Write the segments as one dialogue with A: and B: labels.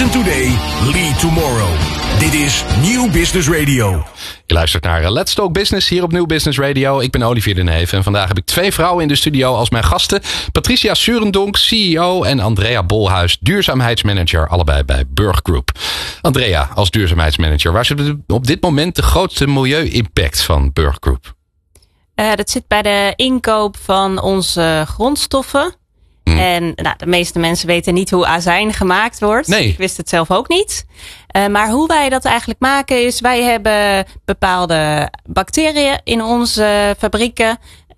A: Listen today, lead tomorrow. Dit is Nieuw Business Radio.
B: Je luistert naar Let's Talk Business hier op Nieuw Business Radio. Ik ben Olivier de Neef en vandaag heb ik 2 vrouwen in de studio als mijn gasten. Patricia Surendonk, CEO en Andrea Bolhuis, duurzaamheidsmanager, allebei bij Burg Group. Andrea, als duurzaamheidsmanager, waar zit op dit moment de grootste milieu-impact van Burg Group?
C: Dat zit bij de inkoop van onze grondstoffen. En de meeste mensen weten niet hoe azijn gemaakt wordt.
B: Nee.
C: Ik wist het zelf ook niet. Maar hoe wij dat eigenlijk maken is, wij hebben bepaalde bacteriën in onze fabrieken.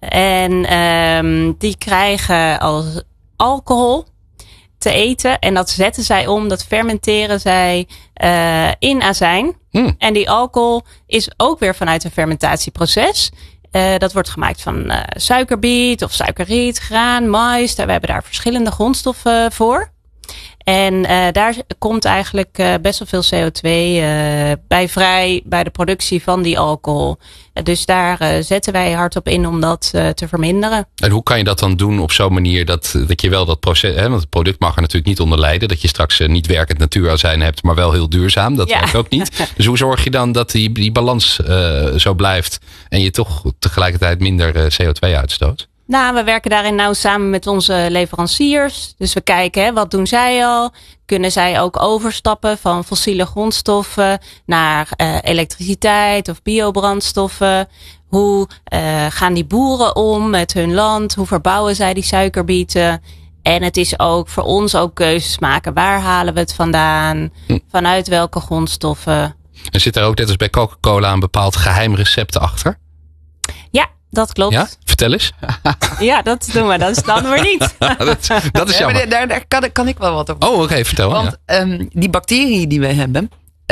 C: En die krijgen als alcohol te eten. En dat zetten zij om, dat fermenteren zij in azijn. En die alcohol is ook weer vanuit een fermentatieproces. Dat wordt gemaakt van suikerbiet of suikerriet, graan, mais. We hebben daar verschillende grondstoffen voor. En daar komt eigenlijk best wel veel CO2 bij vrij bij de productie van die alcohol. Dus daar zetten wij hard op in om dat te verminderen.
B: En hoe kan je dat dan doen op zo'n manier dat je wel dat proces... want het product mag er natuurlijk niet onder lijden. Dat je straks niet werkend natuurazijn hebt, maar wel heel duurzaam. Dat werkt ook niet. Dus hoe zorg je dan dat die balans zo blijft en je toch tegelijkertijd minder CO2 uitstoot?
C: Nou, we werken daarin nauw samen met onze leveranciers. Dus we kijken, wat doen zij al? Kunnen zij ook overstappen van fossiele grondstoffen naar elektriciteit of biobrandstoffen? Hoe gaan die boeren om met hun land? Hoe verbouwen zij die suikerbieten? En het is ook voor ons ook keuzes maken. Waar halen we het vandaan? Vanuit welke grondstoffen?
B: En zit er ook net als bij Coca-Cola een bepaald geheim recept achter?
C: Ja. Dat klopt.
B: Ja? Vertel eens.
C: Ja, dat doen we. Dat is dan weer niet.
B: dat is jammer.
D: Daar kan ik wel wat over.
B: Oh, oké, vertel.
D: Want die bacteriën die wij hebben,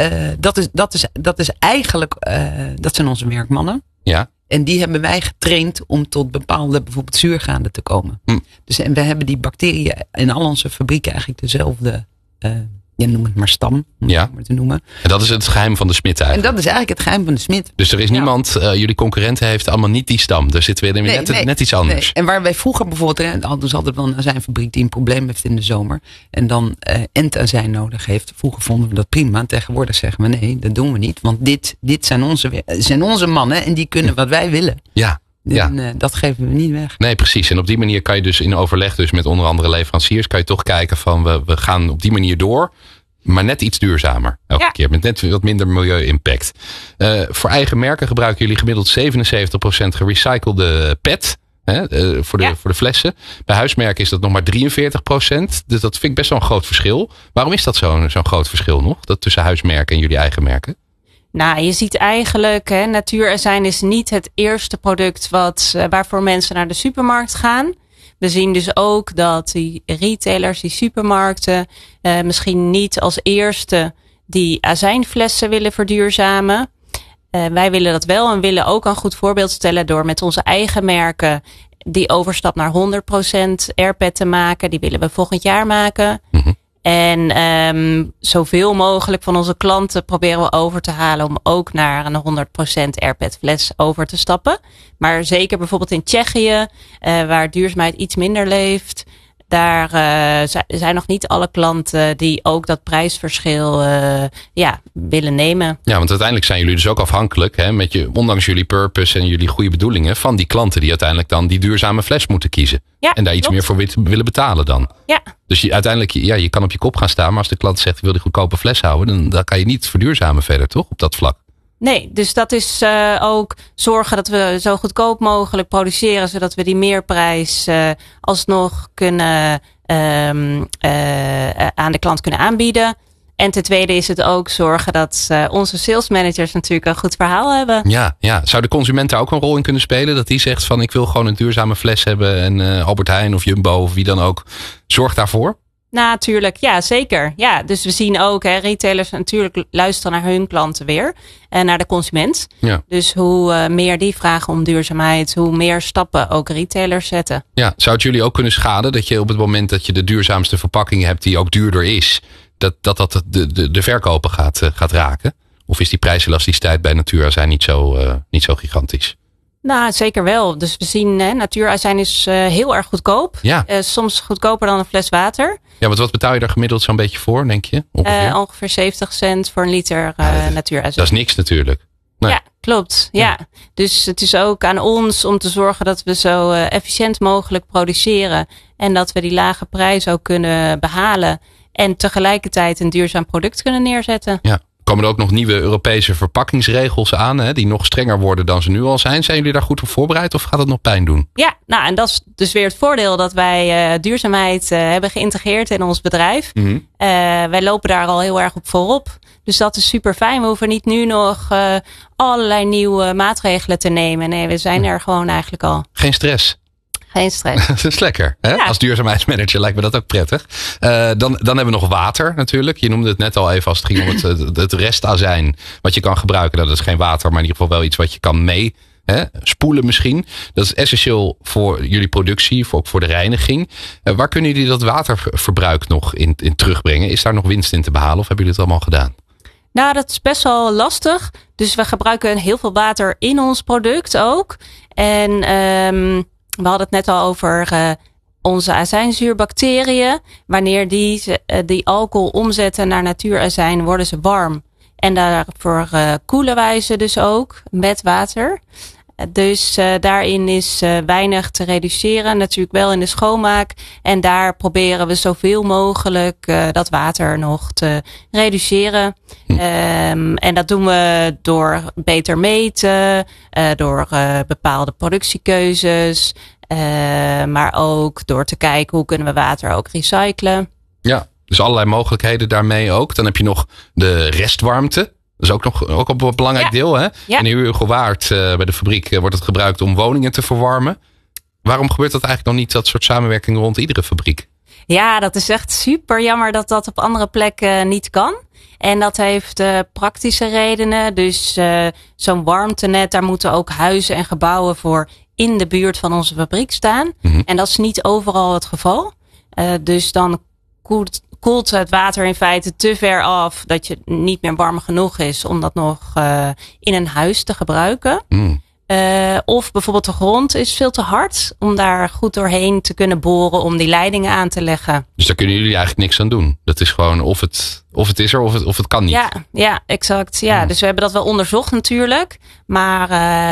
D: dat is eigenlijk, dat zijn onze werkmannen. Ja. En die hebben wij getraind om tot bepaalde bijvoorbeeld zuurgraden te komen. Dus en we hebben die bacteriën in al onze fabrieken eigenlijk dezelfde... je noemt het maar stam, om het maar te noemen.
B: En dat is het geheim van de smid eigenlijk.
D: En dat is eigenlijk het geheim van de smid.
B: Dus er is niemand, jullie concurrenten heeft allemaal niet die stam. Er zit weer net iets anders.
D: Nee. En waar wij vroeger bijvoorbeeld, hadden ze altijd wel een azijnfabriek die een probleem heeft in de zomer. En dan endazijn nodig heeft. Vroeger vonden we dat prima. En tegenwoordig zeggen we nee, dat doen we niet. Want dit zijn onze mannen en die kunnen wat wij willen. Ja. En dat geven we niet weg.
B: Nee, precies. En op die manier kan je dus in overleg dus met onder andere leveranciers, kan je toch kijken van we gaan op die manier door, maar net iets duurzamer elke keer. Met net wat minder milieu-impact. Voor eigen merken gebruiken jullie gemiddeld 77% gerecyclede PET. Voor de flessen. Bij huismerken is dat nog maar 43%. Dus dat vind ik best wel een groot verschil. Waarom is dat zo'n groot verschil nog? Dat tussen huismerken en jullie eigen merken?
C: Nou, je ziet eigenlijk, natuurazijn is niet het eerste product waarvoor mensen naar de supermarkt gaan. We zien dus ook dat die retailers, die supermarkten, misschien niet als eerste die azijnflessen willen verduurzamen. Wij willen dat wel en willen ook een goed voorbeeld stellen door met onze eigen merken die overstap naar 100% airpet te maken. Die willen we volgend jaar maken. En zoveel mogelijk van onze klanten proberen we over te halen om ook naar een 100% airpet fles over te stappen. Maar zeker bijvoorbeeld in Tsjechië, waar duurzaamheid iets minder leeft, daar zijn nog niet alle klanten die ook dat prijsverschil willen nemen. Ja,
B: want uiteindelijk zijn jullie dus ook afhankelijk, ondanks jullie purpose en jullie goede bedoelingen, van die klanten die uiteindelijk dan die duurzame fles moeten kiezen. Ja, en daar iets meer voor willen betalen dan. Ja. Dus uiteindelijk, je kan op je kop gaan staan, maar als de klant zegt ik wil die goedkope fles houden, dan kan je niet verduurzamen verder, toch? Op dat vlak.
C: Nee, dus dat is ook zorgen dat we zo goedkoop mogelijk produceren, zodat we die meerprijs alsnog kunnen aan de klant kunnen aanbieden. En ten tweede is het ook zorgen dat onze sales managers natuurlijk een goed verhaal hebben.
B: Ja. Zou de consument daar ook een rol in kunnen spelen? Dat die zegt van ik wil gewoon een duurzame fles hebben en Albert Heijn of Jumbo of wie dan ook zorgt daarvoor?
C: Natuurlijk, ja zeker. Ja, dus we zien ook, retailers natuurlijk luisteren naar hun klanten weer. En naar de consument. Ja. Dus hoe meer die vragen om duurzaamheid, hoe meer stappen ook retailers zetten. Ja,
B: zou het jullie ook kunnen schaden dat je op het moment dat je de duurzaamste verpakking hebt die ook duurder is, dat de verkopen gaat raken? Of is die prijselasticiteit bij natuurazijn niet zo gigantisch?
C: Nou, zeker wel. Dus we zien, natuurazijn is heel erg goedkoop.
B: Ja.
C: Soms goedkoper dan een fles water.
B: Ja, want wat betaal je daar gemiddeld zo'n beetje voor, denk je?
C: Ongeveer 70 cent voor een liter natuurazijn.
B: Dat is niks natuurlijk. Nee.
C: Ja, klopt. Ja. Dus het is ook aan ons om te zorgen dat we zo efficiënt mogelijk produceren. En dat we die lage prijs ook kunnen behalen. En tegelijkertijd een duurzaam product kunnen neerzetten.
B: Ja. Komen er ook nog nieuwe Europese verpakkingsregels aan, hè, die nog strenger worden dan ze nu al zijn? Zijn jullie daar goed op voorbereid of gaat het nog pijn doen?
C: Ja, nou en dat is dus weer het voordeel dat wij duurzaamheid hebben geïntegreerd in ons bedrijf. Mm-hmm. Wij lopen daar al heel erg op voorop. Dus dat is super fijn. We hoeven niet nu nog allerlei nieuwe maatregelen te nemen. Nee, we zijn er gewoon eigenlijk al.
B: Geen stress.
C: Geen stress.
B: Dat is lekker. Hè? Ja. Als duurzaamheidsmanager lijkt me dat ook prettig. Dan hebben we nog water natuurlijk. Je noemde het net al even als het ging om het restazijn. Wat je kan gebruiken. Dat is geen water, maar in ieder geval wel iets wat je kan spoelen misschien. Dat is essentieel voor jullie productie, ook voor de reiniging. Waar kunnen jullie dat waterverbruik nog in terugbrengen? Is daar nog winst in te behalen of hebben jullie het allemaal gedaan?
C: Nou, dat is best wel lastig. Dus we gebruiken heel veel water in ons product ook. En we hadden het net al over onze azijnzuurbacteriën. Wanneer die alcohol omzetten naar natuurazijn, worden ze warm. En daarvoor koelen wij ze dus ook met water. Dus daarin is weinig te reduceren. Natuurlijk wel in de schoonmaak. En daar proberen we zoveel mogelijk dat water nog te reduceren. En dat doen we door beter meten. Door bepaalde productiekeuzes. Maar ook door te kijken hoe kunnen we water ook recyclen. Ja,
B: dus allerlei mogelijkheden daarmee ook. Dan heb je nog de restwarmte. Dat is ook een belangrijk deel. Hè?
C: Ja.
B: In Hugo-Waard bij de fabriek wordt het gebruikt om woningen te verwarmen. Waarom gebeurt dat eigenlijk nog niet, dat soort samenwerking rond iedere fabriek?
C: Ja, dat is echt super jammer dat dat op andere plekken niet kan. En dat heeft praktische redenen. Dus zo'n warmtenet, daar moeten ook huizen en gebouwen voor in de buurt van onze fabriek staan. Mm-hmm. En dat is niet overal het geval. Dus dan koelt het water in feite te ver af dat je niet meer warm genoeg is om dat nog in een huis te gebruiken. Mm. Of bijvoorbeeld de grond is veel te hard om daar goed doorheen te kunnen boren om die leidingen aan te leggen.
B: Dus daar kunnen jullie eigenlijk niks aan doen. Dat is gewoon of het is er of het kan niet.
C: Ja, exact. Ja. Dus we hebben dat wel onderzocht natuurlijk. Maar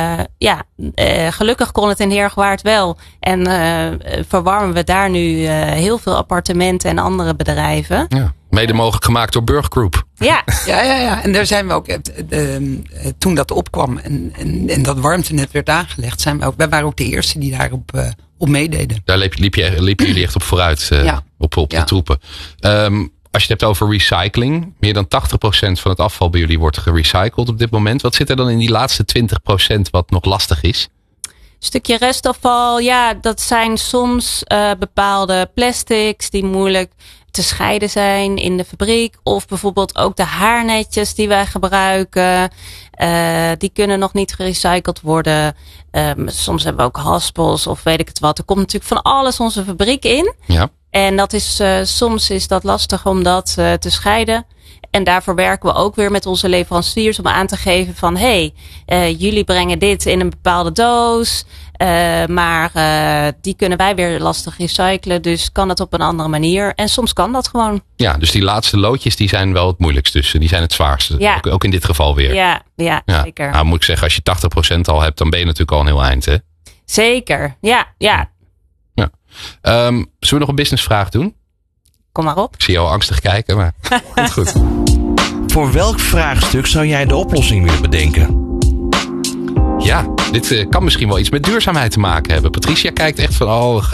C: gelukkig kon het in Heergewaard wel. En verwarmen we daar nu heel veel appartementen en andere bedrijven.
B: Ja. Mede mogelijk gemaakt door Burg Group.
D: Ja. En daar zijn we ook, toen dat opkwam en dat warmtenet werd aangelegd, wij waren ook de eerste die daarop op meededen.
B: Daar liepen jullie echt op vooruit, op de troepen. Als je het hebt over recycling, meer dan 80% van het afval bij jullie wordt gerecycled op dit moment. Wat zit er dan in die laatste 20% wat nog lastig is?
C: Stukje restafval, dat zijn soms bepaalde plastics die moeilijk te scheiden zijn in de fabriek. Of bijvoorbeeld ook de haarnetjes die wij gebruiken. Die kunnen nog niet gerecycled worden. Soms hebben we ook haspels of weet ik het wat. Er komt natuurlijk van alles onze fabriek in. Ja. En dat is, soms is dat lastig om dat te scheiden. En daarvoor werken we ook weer met onze leveranciers om aan te geven van jullie brengen dit in een bepaalde doos. Maar die kunnen wij weer lastig recyclen. Dus kan het op een andere manier. En soms kan dat gewoon. Ja,
B: dus die laatste loodjes die zijn wel het moeilijkst. Dus die zijn het zwaarste. Ja. Ook in dit geval weer.
C: Ja, zeker.
B: Nou moet ik zeggen, als je 80% al hebt, dan ben je natuurlijk al een heel eind. Hè?
C: Zeker, ja.
B: Zullen we nog een businessvraag doen?
C: Kom maar op.
B: Ik zie jou angstig kijken, maar goed.
A: Voor welk vraagstuk zou jij de oplossing willen bedenken?
B: Ja, dit kan misschien wel iets met duurzaamheid te maken hebben. Patricia kijkt echt van,